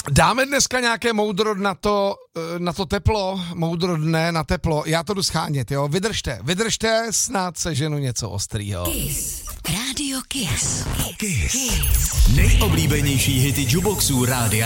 Dáme dneska nějaké moudro na to teplo, moudro dne na teplo. Já to jdu schánět, jo. Vydržte, snad seženu něco ostrýho. Kiss. Radio Kiss. Kiss. Nejoblíbenější hity Juboxů rádia